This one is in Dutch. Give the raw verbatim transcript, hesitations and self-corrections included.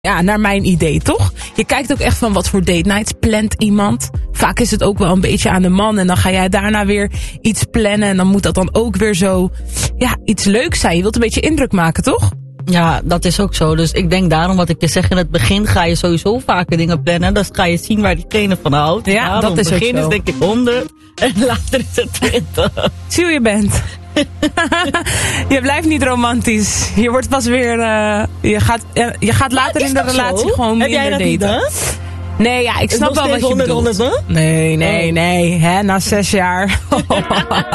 Ja, naar mijn idee, toch? Je kijkt ook echt van wat voor date nights plant iemand. Vaak is het ook wel een beetje aan de man. En dan ga jij daarna weer iets plannen. En dan moet dat dan ook weer zo, ja, iets leuks zijn. Je wilt een beetje indruk maken, toch? Ja, dat is ook zo. Dus ik denk daarom wat ik je zeg in het begin ga je sowieso vaker dingen plannen. Dan ga je zien waar diegene van houdt. Ja, ja, dat is ook zo. In het begin is denk ik honderd en later is het twintig. Zie hoe je bent. Je blijft niet romantisch. Je wordt pas weer, uh, je, gaat, uh, je gaat later in de relatie zo? Gewoon Heb jij dat daten. Niet, nee, ja, ik snap wel wat je honderd, bedoelt. honderd, nee, nee, nee. Hè, na zes jaar.